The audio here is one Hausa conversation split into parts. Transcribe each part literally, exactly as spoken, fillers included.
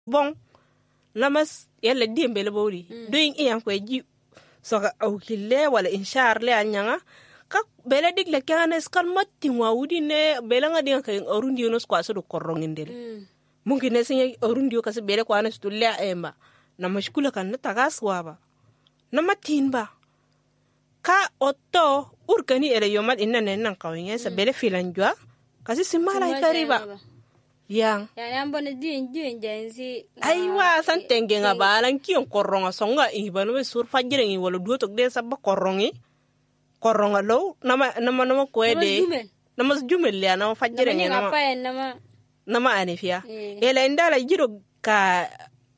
bon lamas yalla diembele bawri doing iyan ko ji so ka awkille wala inshar le anyanga ka bele digle kana skal matti wawudi ne bele ngadi ka orundi no skwa so do korrongindele mungkin ne sin orundi ko se bele ko anas tulle emba na mashkula kan na tagaswa ba na matin ba ka otto urkani ele yomal inna ne nan kawin sa bele filan jwa kasi simala kariba yang yani ambone din din jansi aywa san tenge nga balan kiyon koronga songa ibanu be sur fajire ngi wala duoto de sabba korongi koronga lo nama nama nama ko de nama jumel ya nama fajire ngi nama nama nama anifia ele ndala jiro ka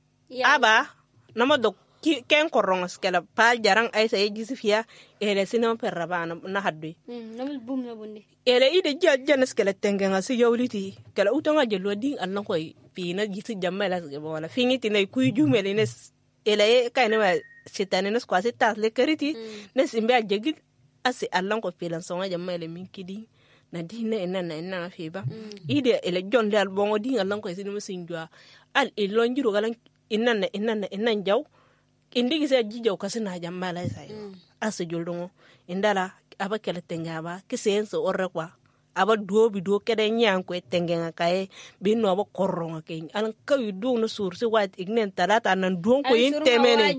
aba nama do ken koronga skela pal jarang ay sa yisifia ele sinama perrabana na haddu nama bum na bunde ele ide jal jan skela tenge nga si yawliti kala utonga jelo ding allan koy pina gitu jamela wala fingiti nay kuy jumele ne ele kayne ma sitane ne squasi tas le kariti ne simbe ajegi asi allan ko pilan songa jamela min kidi na dina ena na ena fiba ide ele jon dal bongo ding allan koy sinu sinjwa al ilon jiro galan inna inna inna jaw indi gise jijo kasina jamala sai asi joldongo indala aba kala tengaba kisenso orre kwa aba duobi duo kede nyanko tengenga kae binno aba korronga ke an kawi do no surse wat ignen talata nan duon ko intemene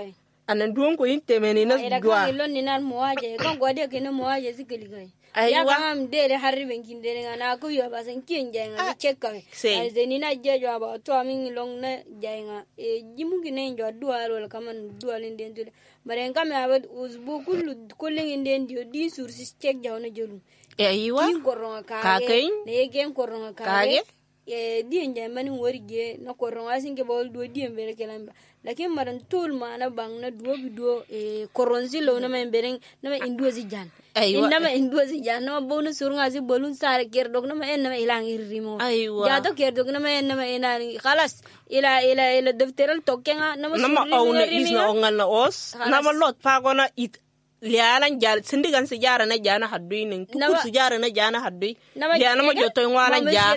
anan duon ko intemene nas dua ila kan ninan moaje kan gode ke no moaje sikeli kai ya kam dele harri benkin dele ngana ko yo basan kin jenga chekka ai zenina jejo aba to amin long na jenga e jimungi ne jo dua ro kaman dua linden dule bare ngam aba uzbu kullu kullin den dio di sursi chek jawna jolu e aywa kin koronga kage ne gen koronga kage e di njamani worige na koronga singe bol do di mbere kelamba lakin maran tul mana bang na duo biduo e koronzi lo na men bereng na men induozi jan inna ma induozi jan na bonu surunga zi bolun sare ker dog na men na ilang irrimo ja to ker dog na men na ina khalas ila ila ila defteral tokenga na ma na awne isna ongal na os na ma lot pa gona it lialan jal sindigan si jara na jana haddui nin kukur si jara na jana haddui liana ma joto ngwalan ja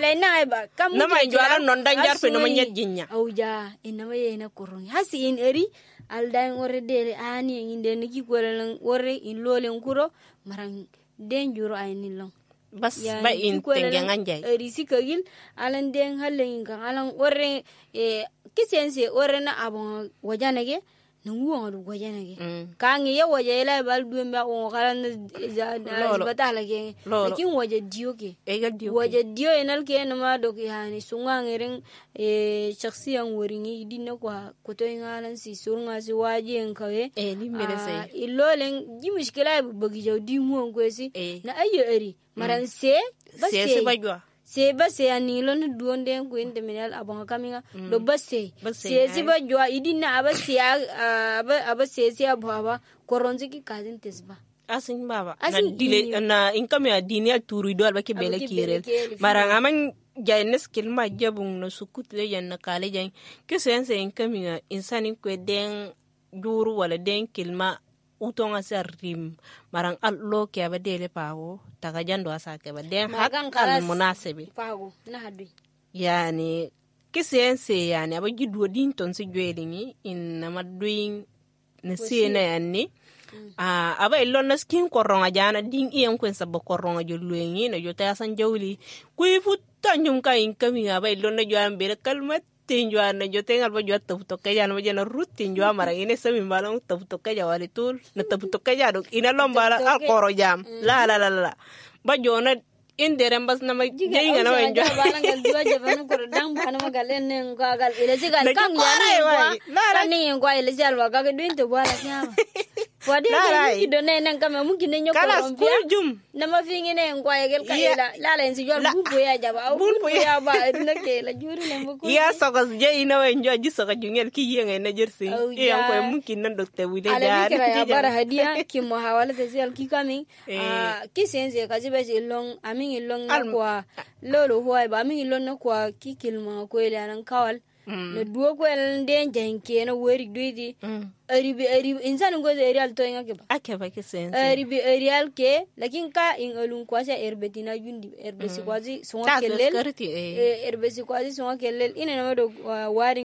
na ma jwala non dan jar fe no ma nyet jinya awja inna ma yena korong hasi in eri aldan ore dele ani nginde ni ki golan ore in lolen kuro marang den juro ay ni long bas ba in tengengan jay eri sikagil alan den halen kan alan ore e kisense ore na abon wajanage nungu du gojanage kangi ya waje ila bal duemba o kalan batala ke lakin waje dio ke waje dio enal ke na ma do ke hani sunga ngeren e shakhsiyan woringi dinna kwa koto ngalan si surunga si waje enkawe e ni merese ilolen ji mushkila bagi jaw di mo ngwesi na ayo eri maran se se se bajwa se base ani lon duonde ko inde minal abon kaminga do base se se ba jwa idina abase aba abase se ababa koronzi ki kazin tesba asin baba na dile na inkame adini aturu do alba ke bele kirel maranga man jaynes kilma jabung no sukut le yanna kale jang ke sense inkame insani ko den duru wala den kilma utonga sarim marang allo ke abadele pawo taga jando asake ba den hakal munasibi pawo na hadwi yani kisense yani abaji do din ton si jwedingi in namadwing ne sene yanni ah aba illo na skin koronga jana din iyan kwen sabbo koronga jolwengi no jota san jawli kuy futta nyum kayin kami aba illo na jwan bere kalmat tinjwa na jotengal ba jwa tafuto kaya na jana rut tinjwa mara ine sami balong tafuto kaya wali tul na tafuto kaya do ina lombala al koro jam la la la la ba jona indere mbas na ma jeyinga na wenjo balangal duwa jabanu ko dang bana magalen ne ngagal ile sigal kam ya la ni ngwa ile jal wa ga dinte bwana nyama wadi ni do ne nan kam mu gine nyoko rompia na ma fingi ne ngwa ya gel kaila la la ensi jol bubu ya jaba bubu ya ba na ke la juri ne mu ko ya sogas jeyina wenjo ji soga jungel ki yenga na jersi e yanko mu kinan dokte wile ja ala ya bara hadia ki mo hawala te sel ki kami ki sense ka jibe long ami ilong na kwa lolo huwa ba mi ilong na kwa kikilma ko ile nan kawal na duo ko el den janke na wori duidi aribi aribi insan ngo eri al to ngake ba ake ba kisense aribi eri al ke lakin ka in alun kwasa erbetina jundi erbesi kwazi songa kellel erbesi kwazi songa kellel ina na do warin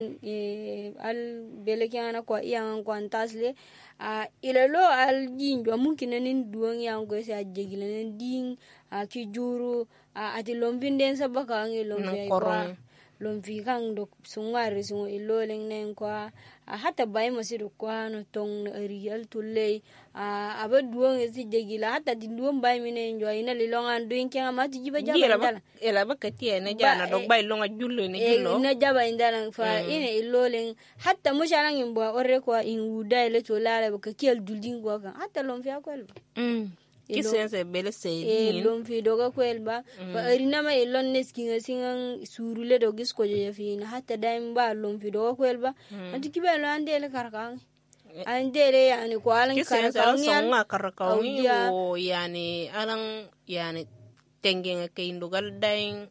al beleke ana kwa iyan kwa tasle a ilalo al jinjo mumkin nin duon yang go sa jegilen ding a ki juru a ati lombin sabaka ngi lombi kwa lombi kang do sungari sungo iloleng nen kwa a hata bai masiru kwa no tong real tulle a aba duon esi jegila hata di duon bai mine njo ina lilonga duin kya ma ti jiba jaba ndala ela bakati ene jana do bai longa jullo ne jullo ina jaba ndala fa ina iloleng hata mushalang imbo orre kwa in uda ile to lala ba kiel dulding kwa kan hata lombi akwel mm kisense bele sei e lombi doga kwel ba ba arina ma ilon neskinga singan surule do gis ko je fina hata daim ba lombi doga kwel ba anti kibelo andele karkan andele yani ko alan karkan songa karkan o yani alan yani tengen ke indugal dain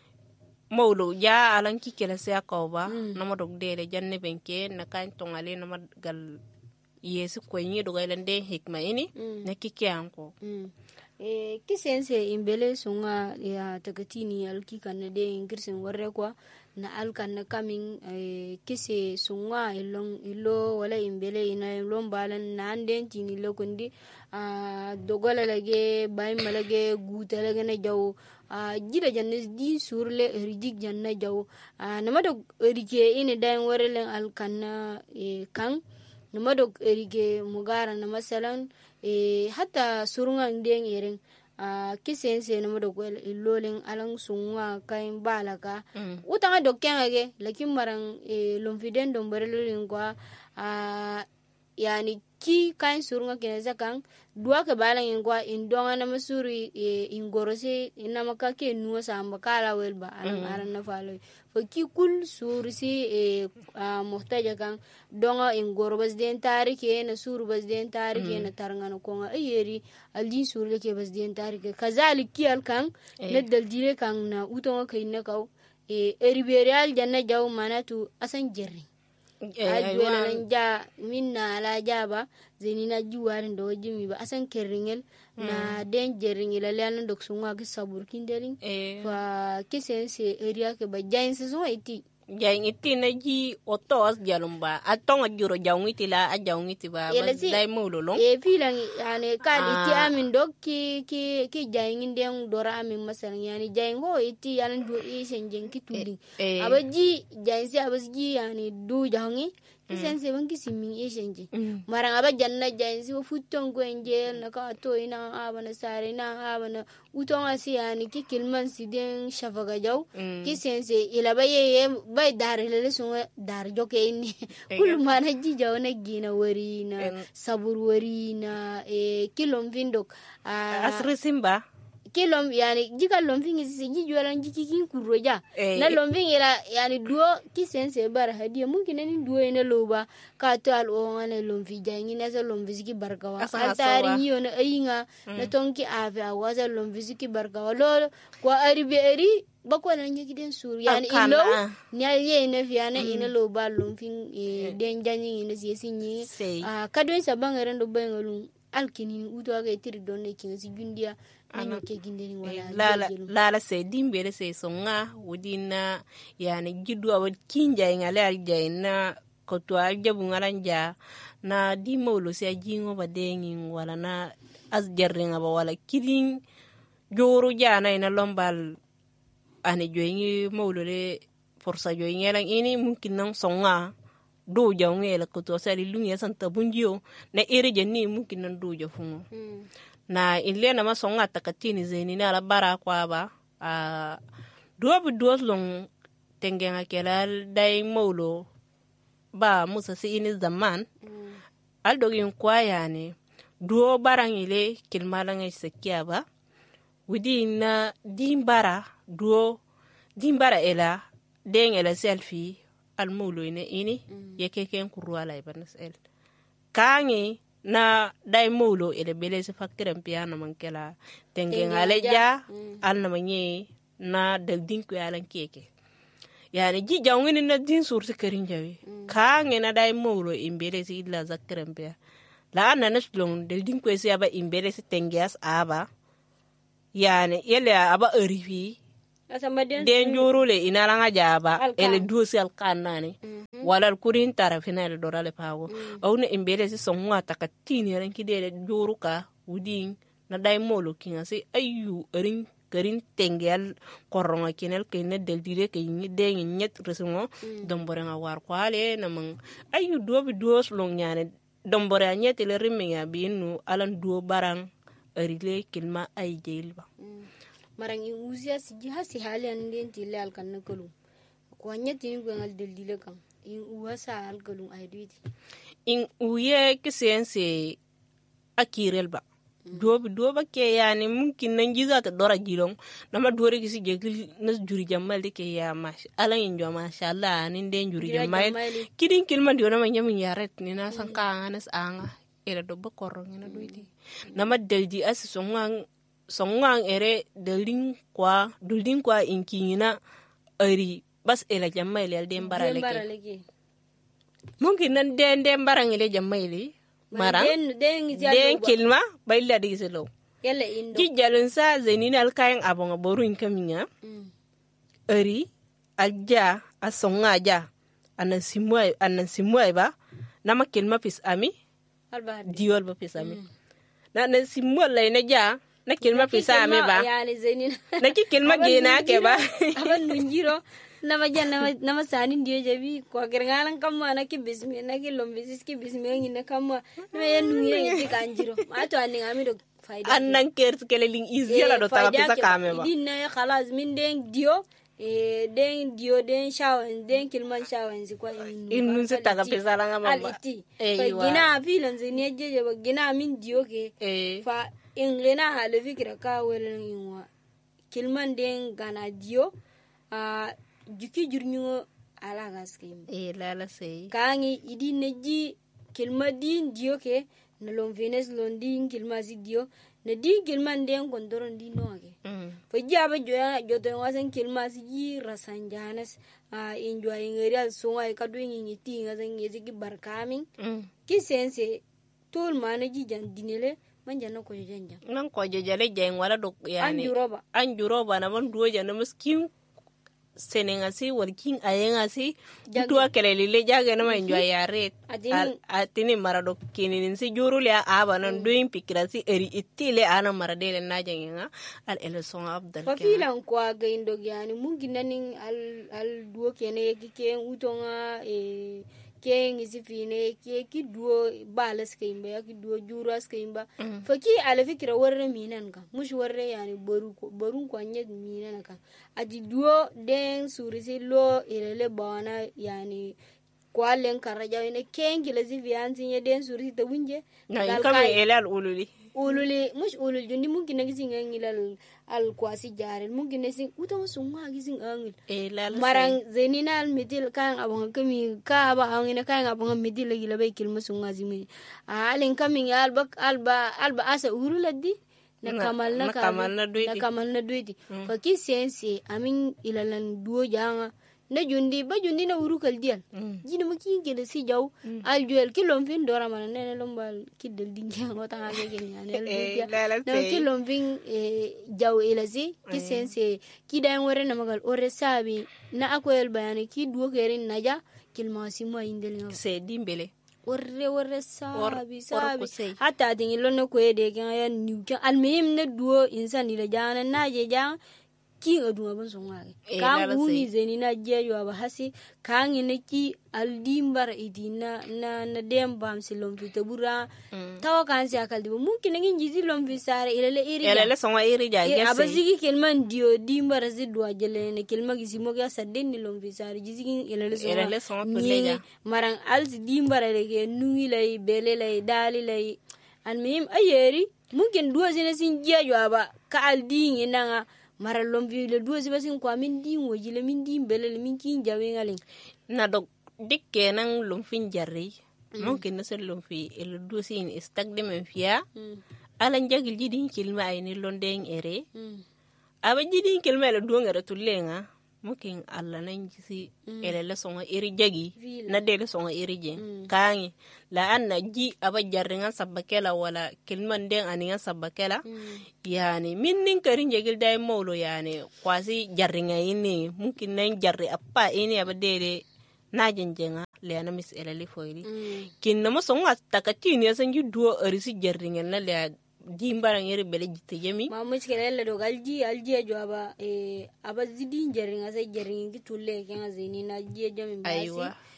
mawlo ja alan kikela se akoba nama dog dele janne benke na kan tongale nama gal yesu ko nyi do gailan den hikma ini na kike anko e kisense imbele sunga ya takatini alki kan de ingirsen warre kwa na alkan na kamin e kise sunga ilong ilo wala imbele ina ilong balan na anden tini lokundi a dogola lage bay malage guta lage na jaw a jira janne di surle rijik janna jaw a namado rike ina dan warre len alkan na e kan namadok erige mugara na masalan e hata surunga ndeng iring a kisense namadok wel iloling alang sunga kain balaka mm. utanga dokkanga ge lakin marang e lomfiden dombarelin kwa a yani ki kain surunga kineza kan dua ke balang ingwa indonga na masuri e ingorose inamaka ke nuwa samba kala welba alang mm. aran na falo ki kul sursi e muhtaja kan donga ingoro bas den tarike na suru bas den tarike na tarngana ko nga ayeri aldi surle ke bas den tarike kazalik ki al kan na daldire kan na utonga kayna kaw e eriberial janna jaw manatu asan jerri adwela nja minna ala jaba zenina juwarin do jimi ba asan kerringel na den jerringel ala dok sunga ki sabur kindeling fa kisense area ke ba jain se so iti jain iti na ji otos jalumba atong ajuro jaung iti la ajaung iti ba dai mululong e filang yani kad iti amin dok ki ki ki jain indeng dora amin masalan yani jain ho iti yalan do e senjeng ki tuli abaji jain se abaji yani du jaungi kisense bangi simin e senje marang aba janna jain se futton ko enje na ka to ina abana sare na abana uton asi yani ki kilman siden shafaga jaw kisense ila baye bay dar lele sunga dar joke inni kul mana ji jaw na gina wari na sabur wari na e kilom vindok asri simba kilom yani jika lomving isi ji jualan jiki kin kuroja na lomving ila yani duo kisense bar hadiya mungkin ni duo ina loba ka to al o ngane lomvi jangi na sa lomviziki barkawa altari niyo na ayinga na tonki ave awaza lomviziki barkawa lo kwa aribe eri bako na ngi den sur yani ilo nya ye na fiana ina loba lomving den jangi ina sisinyi ah kadwen sabanga rendo bengalun alkini uto aga tiri donne kinsi gundia ana ke gindeni wala lala lala se dimbere se songa wudina yani gidu awad kinja ngale aljaina ko to aljabu ngalanja na dimolo se jingo badengi wala na asjarringa ba wala kirin joro jana ina lombal ane joyingi mawlole forsa joyingi lan ini mungkin nang songa do jawnge la ko to sali lunya santa bunjio na ere jenni mungkin nan do jafungo mm. na ile na masonga takatini zeni na la bara kwa ba a do bu do long tengenga kelal dai mawlo ba musa si ini zaman mm. al dogin kwa yani do barang ile kilmalanga sekia ba widi na dimbara do dimbara ela den ela selfie al mulu ine ini mm. yake ken kurwala ibanas el kangi na dai mulu ele bele se fakkiran piano mankela tengen aleja mm. al na manye na dal dinku yalan keke yani ji jawngini na din surti karin jawi ka ngena dai molo imbele si la zakrembe la ana naslong del din kwesi aba imbele si tengias aba yani yele aba erifi den jurule inaranga jaba ele duosi alkanani wala kurin tarafina le dorale pago awne imbele si songa takatini ranki de juruka udin na dai molo kinga si ayu erin karin tengel koronga kinel kene del dire ke ni de nyet resumo dombore nga war kwale na mang ayu dobi duos long nyane dombore nyet le rimiya binu alan duo barang erile kilma ay jelba marang i uzia si jiha si hali anden tile al kan nakulu ko nyeti ni gwengal del dile kan in uwasa al galung ay duiti in uye kisense akirel ba dobi doba ke yani mungkin nan jiza ta dora jilong nama dore kisi jegil nas juri jamal de ke ya mash ala in jo masha Allah nin den juri jamal kidin kilman dio nama nyamin yaret ni na san ka anas anga era do ba korong ina duiti nama deldi as songang songang ere delding kwa dulding kwa inkina ari bas ela jamal el den baraleke mungkin nan den den barangile jamal marang den den, den kilma baila di selo yalla indo ki jalun sa zenina alkayen abonga boru inkaminya mm. Eri aja asonga aja anan simwa anan simwa ba nama kilma pis ami alba diol ba pis ami mm. na na simwa la ina ja na kilma pis ami ba yani zenina na ki kilma gena ke ba aban nunjiro nama jan nama nama sanin dia jabi ko gergalan kamma na ki bismi na ki lombisis ki bismi ngi na kamma na ya nuye ki kanjiro ato ani ngami do faida annan ker kele ling easy la do ta pisa kame ba din na khalas min den dio e den dio den shawan den kilman shawan zi kwa in nun se ta pisa la ngama ba e gina filan zi ne je ba gina min dio ke fa in gina hale fikra ka welen yinwa kilman den gana dio a juki jurnyo ala gaskim e lala sei kangi idi neji kilma din dio ke na lon venes lon din kilma si dio na din kilma den kondoron din no ke mm. Fa jaba joya joto wasen kilma si ji rasanjanas a injo ingerial songa ka do ngi ti ngasen yezi ki barkamin mm. Ki sense tol manaji jan dinele manjana ko janja nan ko jejale jeng wala do yani anjuroba anjuroba na man duo jana miskin senenga si working ayenga si tuwa kelele le jaga na manjwa yare atini marado kininin si jurule aba nan doing pikira si eri itile ana maradele na jenga al eleson abdal fa filan ko ga indo yani mungi nanin al al duo kene yake utonga e ke ngisi fine ke ki duo balas ke imba ki duo juras ke imba mm. Fa ki ala fikira warre minan ka mush warre yani boru ko borun ko nyet minan ka adi duo den surisi lo ilele bana yani kwalen karaja ine kengi lazi vianzi nye den surisi ta winje na kama elal ululi ululi mush ulul jundi mungkin nagisi ngilal al kwasi jarel mungkin nesi utama summa gisi ngil elal marang zenina al midil kan abang kami ka ba angina kan abang midil lagi labai kilma sunga zimi alin kami alba alba alba asa uruladi na kamal na kamal na duiti na kamal na duiti fa ki sense amin ilalan duo janga na jundi ba jundi na urukal dial jina maki ke da si jaw al juel kilom fin dora mana ne lombal kidel dinga ngota ngage ke ne na kilom fin jaw elasi ki sense ki dan wore na magal ore sabi na akoyel bayani ki duo kerin naja kilma simo indel ngo se dimbele orre orre sabi sabi hatta dingin lonno ko ede kan ya niu kan almihim ne duo insan ila jana naje jang ki aduma ban songaage kan wuni zeni na jeyo aba hasi kan ine ki aldimbar idina na na dem bam silom vitabura mm. Tawa kan si akal dibo mungkin ngin jizi lom visare ilele iri ilele songa iri ja e abazigi kelman dio dimbar zidwa jele ne kelma gizi mo ga sadden ni lom visare jizi ilele songa ilele songa peleja marang alzi dimbar lege nungi lay bele lay dali lay almihim ayeri mungkin duwa zene sin jeyo aba ka alding inanga mara lomvi le duo sibasin kwa min din wajile min din belele min kin jawe ngalen na do dikke nan lomfin jarri mungkin na sen lomfi el duo sin istagde men fiya ala njagil jidin kilma ay ni londen ere aba jidin kilma le duo ngara tulenga mukin alla nan jisi elele songa iri jagi na dele songa iri je kangi la anna ji aba jarringan sabakela wala kilman den aningan sabakela yani min nin karin jegil dai molo yani kwasi jarringa ini mungkin nan jarri appa ini aba dele na jenjenga le na mis elele foili kin na mo songa takati ni san ju duo arisi jarringan na le dimbarang yeri bele jitte yemi ma muskele le do galji alji jo aba e aba zidi jeringa sai jeringa ki tulle kenga zeni na ji jami basi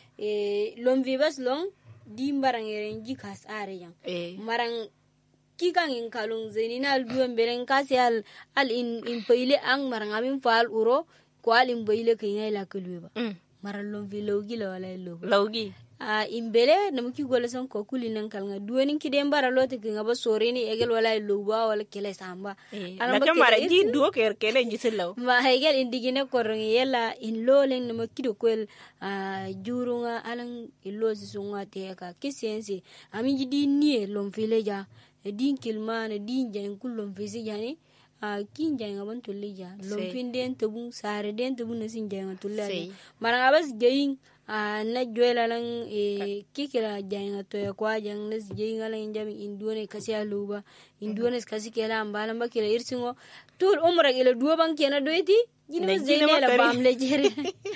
e lom vi bas long dimbarang yeri ji kas are yang e. marang ki kan in kalung zeni na duon beren kasi al al in in peile ang marang amin fal uro ko al in beile kenya la kulwa mm. maral lom vi lawgi la wala lo lawgi a uh, imbele na muki gola son ko kuli nan kalnga duwani ki dem bara lote ki ngaba sorini egel wala luba wala kele samba ana ma mara ji duo ker kele jisilaw ma egel indigine korongi yela in lolen na muki do kwel a uh, jurunga alang ilozi sunga teka kisensi ami jidi nie lom fileja e din kilmana din jan kullom fisi jani a uh, kin jan ngaban tulija lom fin den tabun sare den tabun sin jan tulja maranga bas geyin a na joela lang e kikira janga to ya kwa jang nas jinga lang jami indone kasi aluba indone kasi kela ambala mbakira irsingo tul umra ila duwa banki na doiti jino zene la bamle jere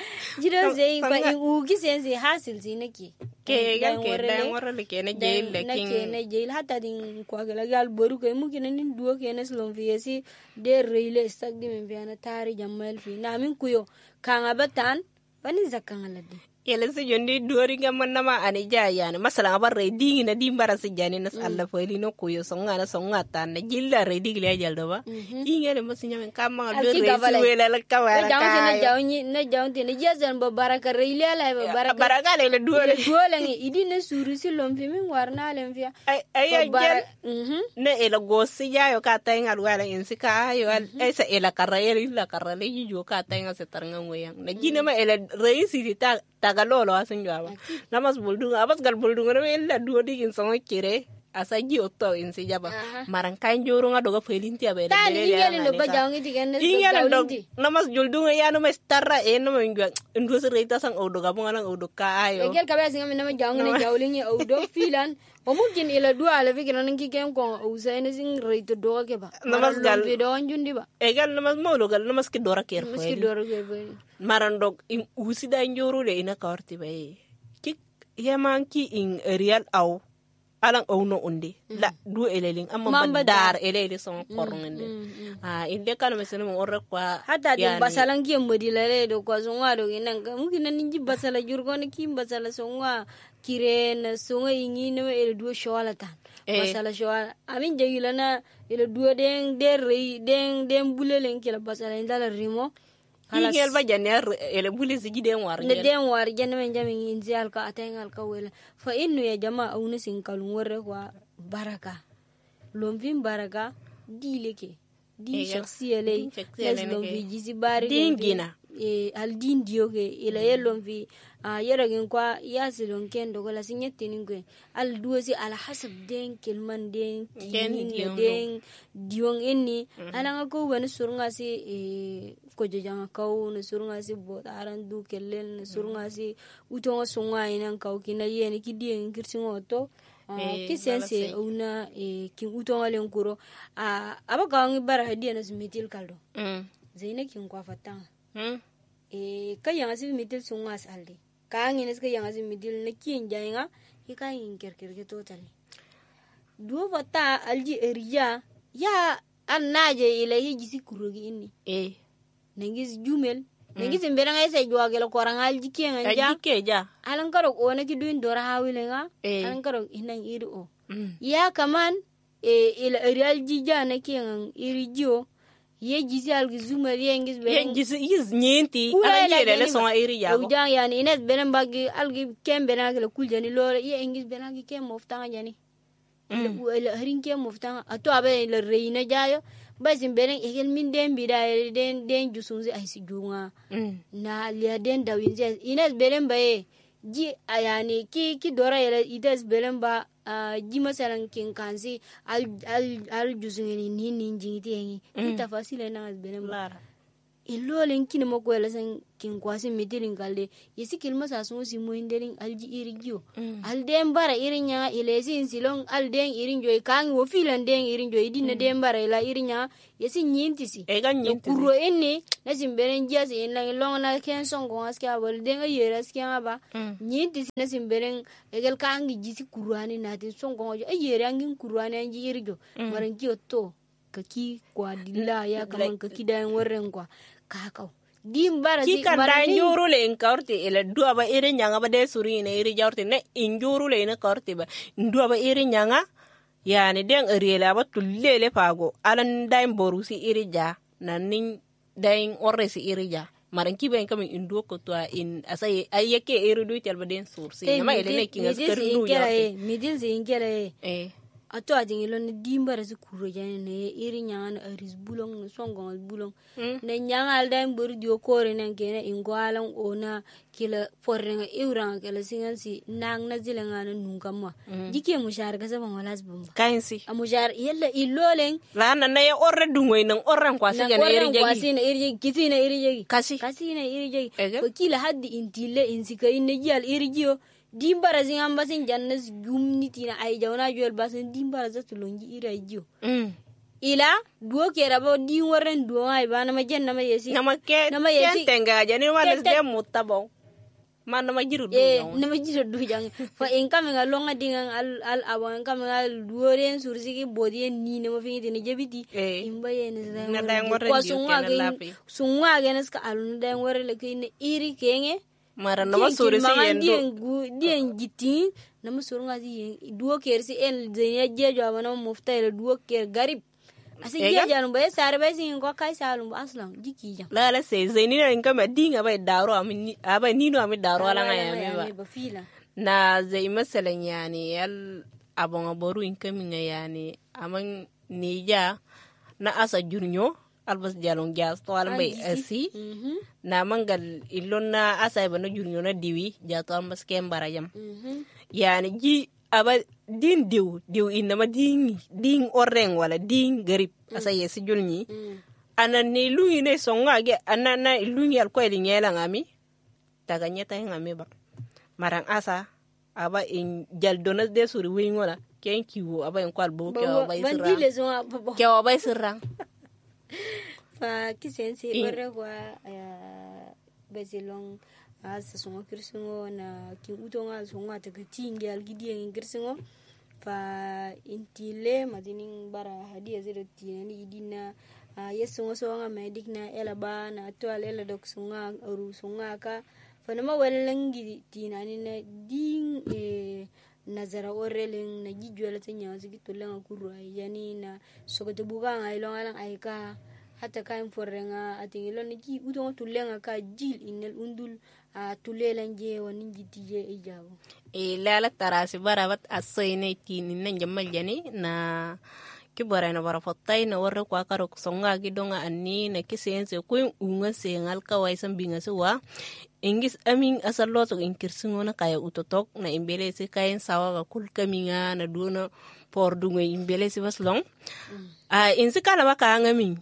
jino zey pa u kisensi hasil sinaki ke gal ke dan warale ke na jeel lakin na ke na jeel hatta din kwa gala gal boru ke mu kina nin duwa ke na slon fiesi de reile stagdi men biana tari jamal fi na min kuyo kanga batan bani zakkan alade yele si jondi duori gamman nama ani jayane masala bar re dingi na dimbara si jani nas alla foili no kuyo songa na songa tan na jilla re digi le jaldo ba ingere masinya men kama do re si wela la kawara ka na jawni na jawni na jazan ba baraka re ile la ba baraka baraka le duori duole ngi idi na suru si lom fi min warna lem fi ay ay jel na ela gosi jayo ka tayngal wala insika ayo ay sa ela karayel la karale ju ka taynga se tarnga ngoyang na jina ma ela re si ta tagalolo asin jaba namas buldunga abas gal buldunga re ella duo digin songo kire asaji otto in si jaba marang kan joro nga doga felinti abe de de ya no ba jawngi digan ne namas juldunga ya no mestarra e no menga ndo se reita sang odo ga bunga nang odo ka ayo egel ka basi ngam nama jawngi ne jawlingi odo filan o mungkin ila dua ala fikira nan ki kem ko usaine sing reito do ke ba namas gal be do njundi ba egal namas mawlo gal namas ki dora ker namas ki dora ke ba marandog in usida njoro de ina kawarti bay ki yamanki in real aw alang awno undi la du eleling amma badar elele son korngende ah inde kan mesene mo orre kwa hata de basalang ki modila le do ko songa do inan mungkin nan ji basala jurgo ne ki basala songa kirena songa ingi ne ele du shola tan basala shola amin jegila na ele du den de re den den bulelen ki la basala ndala rimo ingel ba janer ele buli sigi den war ne den war janne men jami inzi alka atengal ka wela fa innu ya jama awne sin kalun warre kwa baraka lomvin baraka dileke di shakhsiyale les lomvi jizi bari dingina e al din dioge ila yelom vi a yera gen kwa yasilon ken do gola sinyeti ningwe al duosi ala hasab den kelman den ken den diong inni ala ngako wen surunga si e ko jojanga kaw ne surunga si bot aran du kellen ne surunga si utonga sunga inan kaw kina yene ki dien kirsingo to ki sense una e ki utonga len kuro a abaka ngi bara hadiya na smitil kaldo zaina kin kwa fatanga hmm e kayanga si mitil sungas alde kaangi nes kayanga si mitil na kin jainga ikayin kerker ke totally duo vata alji eriya ya annaje ile hiji si kurogi inni e nengis jumel nengis mbera ngai sai jwa gelo korang alji kenga ja alji ja alan karo ona ki duin dora hawile nga alan karo inan iri o ya kaman e ile alji ja na kenga iri jo ye jisi algi zuma yengis be yengis is nyenti ala yele le son iri ya o jang yani ines benen bagi algi kembe na gele kuljani lo ye engis benagi kem moftanga jani le harin kem moftanga ato abe le reina jayo basim benen egel min den bida den den jusunzi ay si junga na le den dawinzi ines benen bae ji ayani ki ki dora yele ides benen ba Uh, ji masalan kin kansi al al al juzungeni ni ni jingiti ngi ita fasile na benem lara ilolen kina makwela san kin kwasi mitirin kalde yesi kilma sa sun si mo inderin alji irigio mm. alden bara irinya ilesi insilon alden irin joy kan wo filan den irin joy dinna mm. den bara ila irinya yesi nyintisi e gan nyintisi kuro enne na simberen jasi en lang long na ken son ko aski abol den ayera aski aba mm. nyintisi na simberen egel kan gi jisi kurani na tin son ko ayera ngin kurani anji irigo mm. maran ki otto kaki kwa dilla ya kaman kaki da warren kwa kakau dim bara ki kan da njuru le nkarti ele dua ba iri nyanga ba de suri ne iri jarti ne injuru le ne karti ba ndua ba iri nyanga yani den ariela ba tullele pago alan daim borusi iri ja nanin dain orresi iri ja maran ki ben kamin indu ko to in asay ayeke iri du tel ba den sursi ma ele ne kinga skari du ya midil se ingere eh ato ajin ilon dimba rasu kuro jane ne iri nyanga aris bulong no songon bulong mm. ne nyanga aldan buri dio kore nan kene ingwalan ona kila porrenga iuranga kala singansi nang na zilenga na nungamma mm. jike mushar ka saban walas bumba kainsi a mushar yalla ilolen lana na ya orre dungoy nan orran kwasi ga iri jegi kwasi na iri jegi kiti na iri jegi kasi kasi na iri jegi ko kila haddi intile insika inne jal iri jio dimbara zin ambasin jannas gumniti na ay jawna jol basin dimbara zatu longi ira jiyo mm. ila duo kera bo di warren duo ay bana ma jenna ma yesi nama ke nama yesi tenga jani wala de mutabo man nama jiru du eh nama jiru du jang fa en kam nga longa dinga al al awon kam nga duo ren sursi ki bodi ni nama fingi ni jabiti eh. imba yen na dang warren jiyo kenna lapi sunwa genes ka alun dang warren le kine iri kenge mara nama sore si yendo dien gitin nama sore ngazi duo kersi el zenya jejo abana mufta el duo ker garib asi jejo anu bay sare bay sin ko kai salum aslan jiki jam la la se zeni na ngam dinga bay daro ami aba nino ami daro ala ngaya ba fila na zai masalan yani yal abon aboru inkami yani aman nija na asa jurnyo albas jalong jas to almay asi mm-hmm. na mangal ilonna asay bana jurnyo na diwi jato ambas kembara yam mm-hmm. yani ji aba din diw diw inama din din oreng wala din garip mm. asay yesi julni mm. anani lungi ne songa ge anana lungi al ko elingela ngami taga nyeta ngami ba marang asa aba in jaldonas de suri wingola ken kiwo aba en kwal bo ke aba isra ke aba isra fa kisense ore kwa bezilong asa songa kirsingo na ki utonga songa ta tingi algidi en kirsingo fa intile madining bara hadiya zero tinani idina yesungo songa medik na elaba na toal ela dok songa oru songa ka fa nama welengi tinani na ding e nazara oreleng na jijwela tanya zigito lenga kuru yani na sokote buga ngai longalang aika hata kain forrenga atingilo ni ji udongo tulenga ka jil inel undul a tulelanje woni jitije ijabo e lala tarasi barabat asoyne tini nan jamal jani na kibara na bara fotai na warre kwa karo songa gidonga anni na kisense ko unga sengal kawai sambinga suwa ingis amin asaloto inkirsingo na kaya utotok na imbele si kain sawa ga kul kaminga na duna por dunga imbele si baslong mm. a insi kala baka ngamin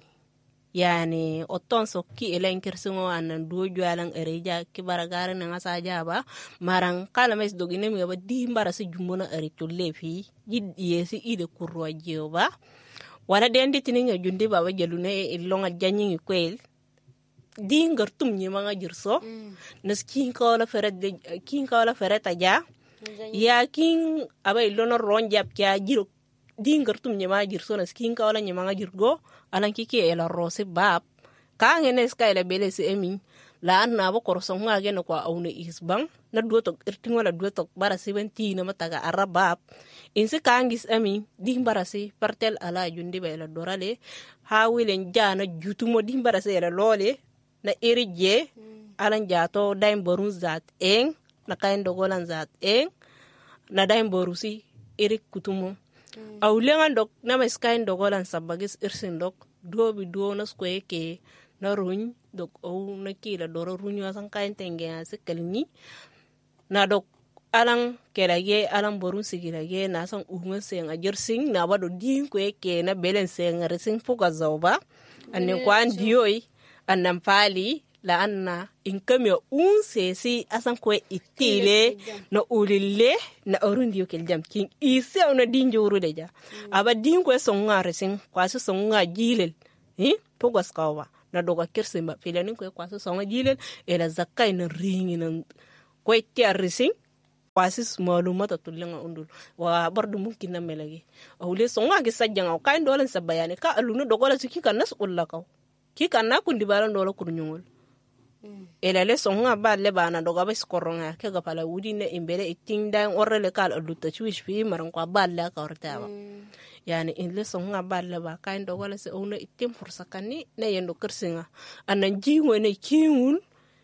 yani oton so ki ela inkirsingo anan do jwalang ereja kibara gara na ngasaja ba marang kala mes dogine mi ba di mbara si jumbona eri tulefi jid yesi ide kurwa jioba wala dendi tininga jundi baba jalune ilonga janyi kwel dingar tum ni manga jirso mm. nas kin ko la feret de kin ko la feret aja mm. ya kin abay lono ronjap kya jiro dingar tum ni ma jirso nas kin ko la ni manga jirgo alan kiki ela rose bab ka ngene ska ela bele se emi la na bo korso ngage no kwa awne isbang na duoto irtingo la duoto bara seventy na mataga arabab inse kangis emi dim barasi partel ala jundi ba ela dorale ha wilen jana jutumo dim barasi ela lole na irije mm. alan jato daim borun zat eng na kain dogolan zat eng na daim borusi irik kutumo mm. awlengan dok na mes kain dogolan sabagis irsin dok dobi do na skwe ke na runy dok o na kila doro runyo asan kain tenge asekalni na dok alang kelage alang borun sigilage na san unga seng ajersing na bado din kwe ke na belen seng resing fuka zawba anen kwan dioi annan fali la anna in kame un sesi asan ko itile na ulille na orundi yokel jam kin ise ona dinjuru deja aba din ko songa resin kwaso songa jilel eh pogos kawa na doga kirse ma filanin ko kwaso songa jilel ela zakai na ringi na ko tiar resin kwasis malumata tulenga undul wa bardu mumkin na melagi awle songa gi sajjanga ka ndolan sabayane ka alunu dogola siki kan nas ullakaw ki kan na kundi balan dola kurnyol mm. ela le songa ba le bana doga bes koronga ke ga pala wudi ne imbele itinda orrele kal aluta chwish fi maran kwa balla ka ortawa mm. yani in le songa ba le ba ka ndogola se ona itim fursa kanni ne yendo kersinga anan jiwo ne kiwul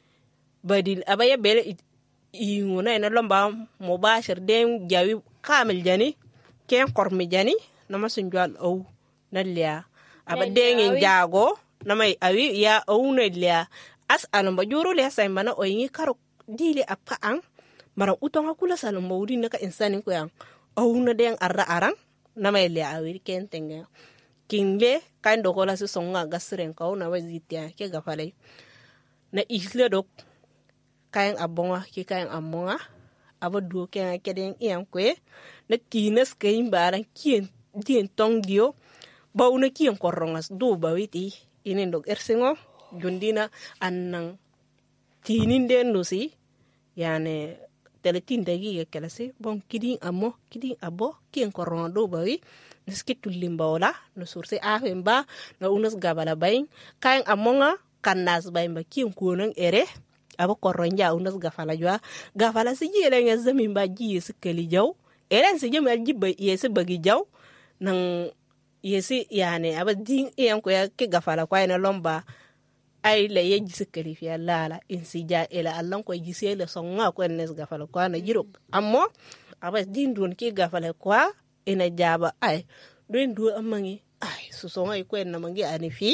badil abaya bele it, inguna ina lomba mubashir den jawi kamil jani ken kormi jani nama sunjal au nalia aba den jago nama awi ya au nalia as alamba juro le sai mana oyingi karo dile apa ang mara utonga kula salon mawdi naka insani ko yang au na den arra arang nama le awi ken tenga kingle kan do kola su songa gasren ko na wazitia ke gafale na isle dok kayan abonga ki kayan amonga aba duo ken keden ian kwe na tinas kayin baran kien dien tong dio bauna kien korongas do bawiti inen dok ersengo jundina annang tinin den nusi yani teletin dagi kelase bon kidin amo kidin abo kien koronga do bawi neskitu limbawla no surse afemba na unas gabala bayin kayan amonga kannas bayin ba kien kuonang ere aba koronja unas gafala jwa gafala si jele nga zamin ba ji si kali jaw elen si jema jibba yesi bagi jaw nang yesi yani aba din en ko ya ke gafala ko ina lomba ay le ye ji si kali fi lala in si ja ela allan ko ji sele songa ko nes gafala ko na jiro ammo aba din don ke gafala ko ina jaba ay don du amangi ay su songa ko en na mangi ani fi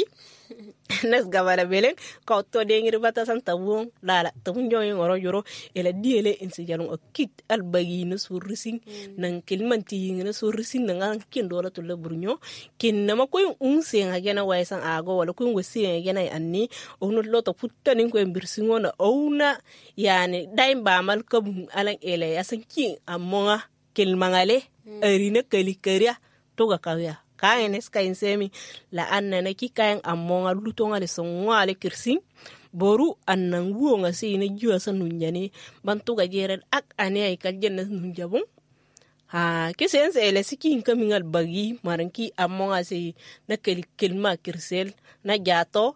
nes gabala belen ko to de ngir bata san tabun lala tabun joy ngoro joro ela diele insi jalon o kit albagi no surrisin mm. nan kilmanti ngina surrisin nan kin dola to le burnyo kin nama ko un sen agena waysan ago wala ko ngosi agena anni ono loto futtanin ko mbirsingo na ona yani daim ba mal ko alan ele yasan kin amonga kilmangale mm. arina kali karia to ga kawya kayen eskayin semi la anna na ki kayen amonga lutonga le songa le kirsin boru annan wuonga si ne juwa sanu nyane bantu ga jeren ak ane ay kal jenna nun jabun ha ki sense ele sikin kamingal bagi maranki amonga si na kel kelma kirsel na jato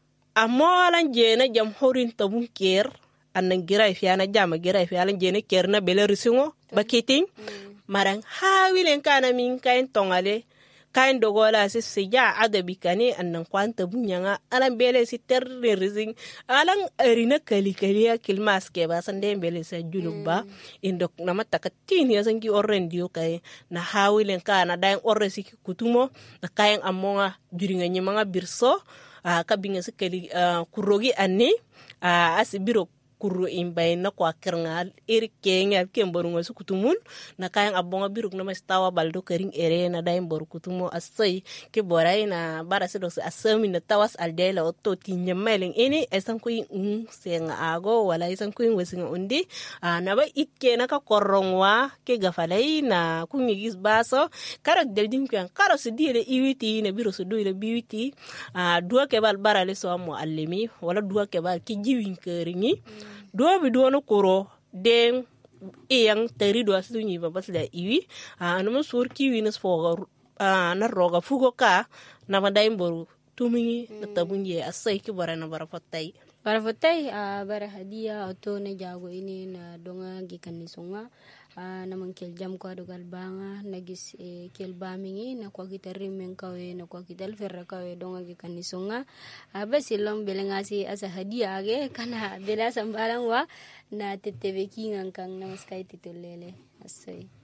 amola jena jam horin tabun ker annan giray fi ana jama giray fi ala jena ker na bele risingo bakiting mm. marang hawilen kana min kayen tongale kain dogola si seja adabi kane annan kwanta bunyanga alan bele si terre rizing alan arina kali kali kilmas ke ba sande bele sa juluba mm. indok namata katini yasangi orrendio kay na hawilen kana dain orre si kutumo na kayan amonga juringa nyimanga birso a uh, kabinga si kali uh, kurogi anni a uh, asibiro kuru imbay na kwa kerngal eri kenya kemborungo sukutumun na kayang abonga biruk na mastawa baldo kering ere na daim bor kutumo asay ke boray na bara sido asami na tawas aldela otto tinyameleng ini esan kuin un senga ago wala esan kuin wesinga undi uh, na ba ikke na ka korongwa ke gafalay na kunyigis baso karok deldim kan karo sidire iwiti na biro sudu ile biwiti uh, dua ke bal bara le so mo allemi wala dua ke bal ki jiwin keringi mm. Dua biduo no kuro den iyang teri dua situ nyiba pas da iwi anu musur kiwi nas foga na roga fugo ka na madaim boru tumingi na tabunje asai ki bara na bara fotai bara fotai bara hadia auto na jago ini na donga gikan ni songa Uh, naman kel jam ko adugal banga nagis eh, kel bamingi na kwa kita rimen kawe na kwa kita alferra kawe donga gi kanisonga uh, basi lom belengasi asa hadia age kana bela sambalang wa na tetebe kingang kang namaskay titulele asay